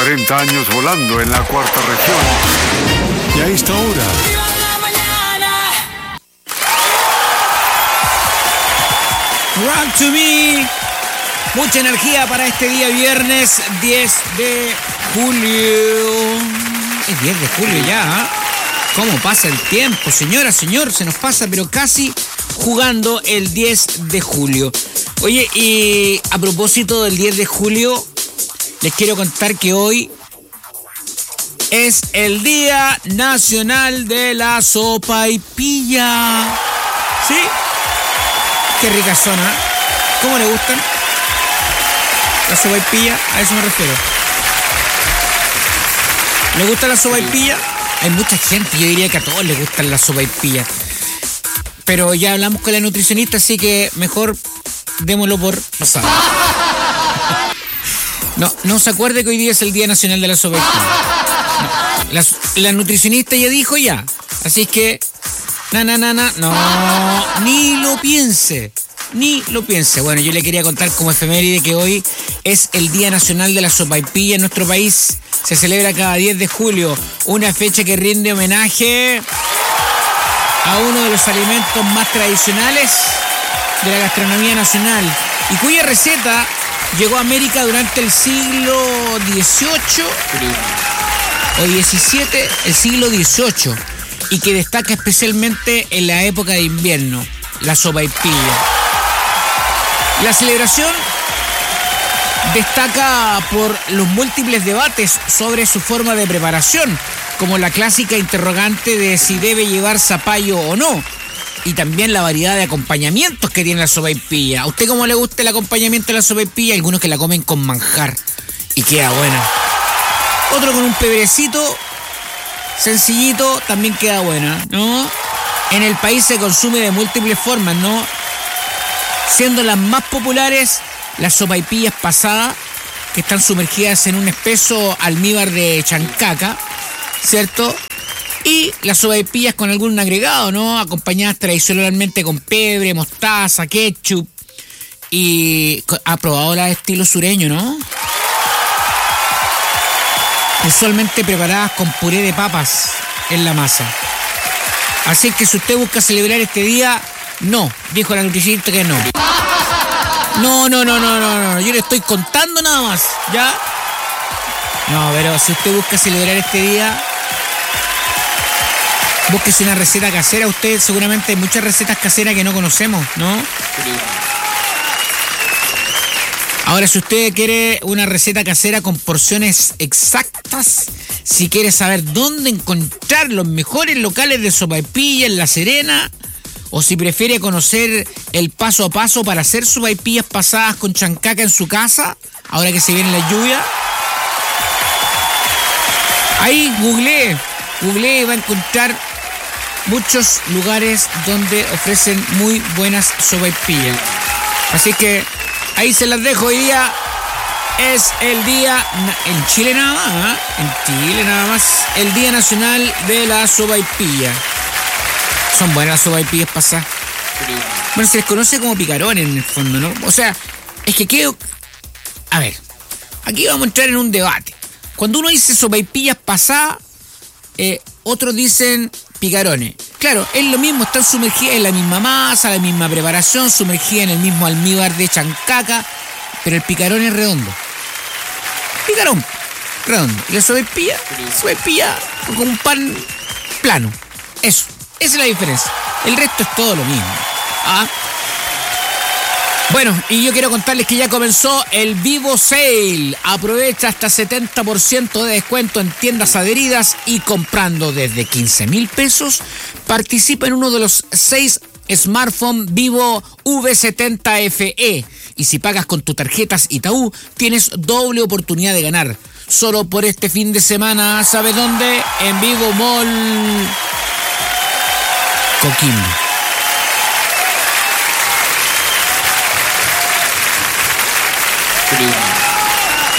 40 años volando en la cuarta región. Y a esta hora... Run to me. Mucha energía para este día viernes 10 de julio. Es 10 de julio ya, ¿eh? ¿Cómo pasa el tiempo, señora, señor? Se nos pasa, pero casi jugando el 10 de julio. Oye, y a propósito del 10 de julio, les quiero contar que hoy es el Día Nacional de la Sopaipilla. ¿Sí? Qué ricas son, ¿eh? ¿Cómo le gustan? La sopaipilla, a eso me refiero. ¿Le gusta la sopaipilla? Hay mucha gente, yo diría que a todos les gustan las sopaipillas. Pero ya hablamos con la nutricionista, así que mejor démoslo por pasado. No se acuerde que hoy día es el Día Nacional de la Sopaipilla. No, la nutricionista ya dijo ya. Así que, no, ni lo piense. Ni lo piense. Bueno, yo le quería contar como efeméride que hoy es el Día Nacional de la Sopaipilla en nuestro país. Se celebra cada 10 de julio, una fecha que rinde homenaje a uno de los alimentos más tradicionales de la gastronomía nacional y cuya receta llegó a América durante el siglo XVIII o XVII, el siglo XVIII, y que destaca especialmente en la época de invierno, la sopaipilla. La celebración destaca por los múltiples debates sobre su forma de preparación, como la clásica interrogante de si debe llevar zapallo o no, y también la variedad de acompañamientos que tiene la sopaipilla. ¿A usted cómo le gusta el acompañamiento de la sopaipilla? Hay algunos que la comen con manjar y queda buena. Otro con un pebrecito sencillito también queda buena, ¿no? En el país se consume de múltiples formas, ¿no? Siendo las más populares las sopaipillas pasadas, que están sumergidas en un espeso almíbar de chancaca, ¿cierto? Y las sopaipillas con algún agregado, ¿no? Acompañadas tradicionalmente con pebre, mostaza, ketchup. Y ha probado la de estilo sureño, ¿no? Usualmente preparadas con puré de papas en la masa. Así que si usted busca celebrar este día, no, dijo la nutricionista que no. No, yo le estoy contando nada más, ¿ya? No, pero si usted busca celebrar este día, búsquese una receta casera. Usted seguramente hay muchas recetas caseras que no conocemos, ¿no? Ahora, si usted quiere una receta casera con porciones exactas, si quiere saber dónde encontrar los mejores locales de sopaipilla en La Serena, o si prefiere conocer el paso a paso para hacer sopaipillas pasadas con chancaca en su casa, ahora que se viene la lluvia, ahí googlee y va a encontrar muchos lugares donde ofrecen muy buenas sopaipillas. Así que ahí se las dejo. Hoy día es el día, en Chile nada más, el Día Nacional de la Sopaipilla. Son buenas las sopaipillas pasadas. Bueno, se les conoce como picarones en el fondo, ¿no? O sea, es que a ver, aquí vamos a entrar en un debate. Cuando uno dice sopaipillas pasadas, otros dicen picarones. Claro, es lo mismo, están sumergidas en la misma masa, la misma preparación, sumergidas en el mismo almíbar de chancaca, pero el picarón es redondo. Picarón, redondo. Y la sopaipilla con un pan plano. Eso. Esa es la diferencia. El resto es todo lo mismo. ¿Ah? Bueno, y yo quiero contarles que ya comenzó el Vivo Sale. Aprovecha hasta 70% de descuento en tiendas adheridas y comprando desde 15,000 pesos, participa en uno de los 6 smartphones Vivo V70 FE. Y si pagas con tus tarjetas Itaú, tienes doble oportunidad de ganar. Solo por este fin de semana, ¿sabes dónde? En Vivo Mall Coquimbo.